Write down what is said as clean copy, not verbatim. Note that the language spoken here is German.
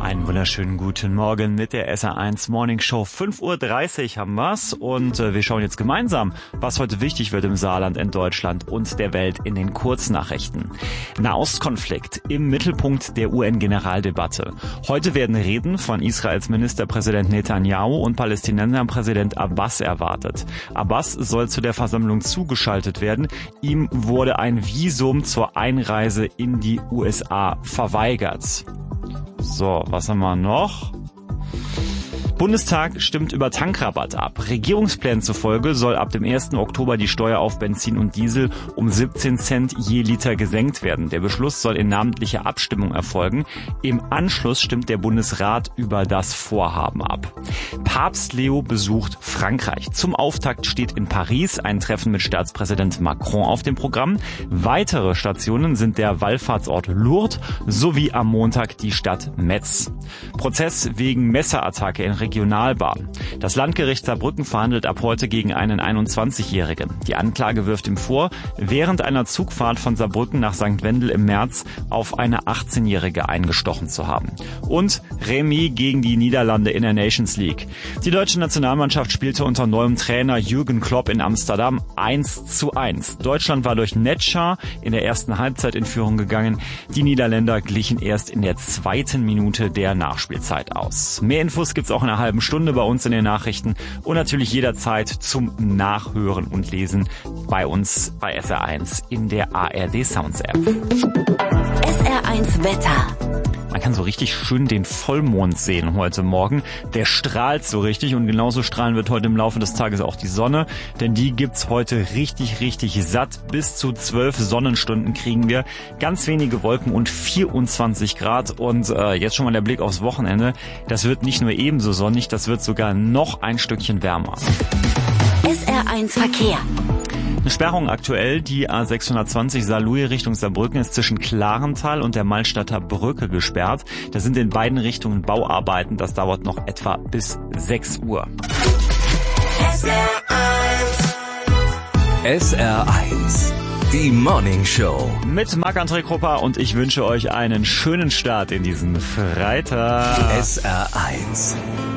Einen wunderschönen guten Morgen mit der SR1 Morning Show. 5:30 Uhr haben wir's und wir schauen jetzt gemeinsam, was heute wichtig wird im Saarland, in Deutschland und der Welt in den Kurznachrichten. Nahostkonflikt im Mittelpunkt der UN-Generaldebatte. Heute werden Reden von Israels Ministerpräsident Netanyahu und Palästinenserpräsident Abbas erwartet. Abbas soll zu der Versammlung zugeschaltet werden. Ihm wurde ein Visum zur Einreise in die USA verweigert. So, was haben wir noch? Bundestag stimmt über Tankrabatt ab. Regierungsplänen zufolge soll ab dem 1. Oktober die Steuer auf Benzin und Diesel um 17 Cent je Liter gesenkt werden. Der Beschluss soll in namentlicher Abstimmung erfolgen. Im Anschluss stimmt der Bundesrat über das Vorhaben ab. Papst Leo besucht Frankreich. Zum Auftakt steht in Paris ein Treffen mit Staatspräsident Macron auf dem Programm. Weitere Stationen sind der Wallfahrtsort Lourdes sowie am Montag die Stadt Metz. Prozess wegen Messerattacke in Regionalbahn. Das Landgericht Saarbrücken verhandelt ab heute gegen einen 21-Jährigen. Die Anklage wirft ihm vor, während einer Zugfahrt von Saarbrücken nach St. Wendel im März auf eine 18-Jährige eingestochen zu haben. Und Remis gegen die Niederlande in der Nations League. Die deutsche Nationalmannschaft spielte unter neuem Trainer Jürgen Klopp in Amsterdam 1:1. Deutschland war durch Netscher in der ersten Halbzeit in Führung gegangen. Die Niederländer glichen erst in der zweiten Minute der Nachspielzeit aus. Mehr Infos gibt's auch in einer halben Stunde bei uns in den Nachrichten und natürlich jederzeit zum Nachhören und Lesen bei uns bei SR1 in der ARD Sounds App. SR1 Wetter. Man kann so richtig schön den Vollmond sehen heute Morgen. Der strahlt so richtig und genauso strahlen wird heute im Laufe des Tages auch die Sonne, denn die gibt's heute richtig satt. Bis zu 12 Sonnenstunden kriegen wir, ganz wenige Wolken und 24 Grad und jetzt schon mal der Blick aufs Wochenende. Das wird nicht nur ebenso sonnig, das wird sogar noch ein Stückchen wärmer. SR1 Verkehr. Eine Sperrung aktuell, die A620 Saarlouis Richtung Saarbrücken ist zwischen Klarental und der Malstadter Brücke gesperrt. Da sind in beiden Richtungen Bauarbeiten, das dauert noch etwa bis 6 Uhr. SR1, die Morning Show. Mit Marc-André Krupper und ich wünsche euch einen schönen Start in diesen Freitag. SR1.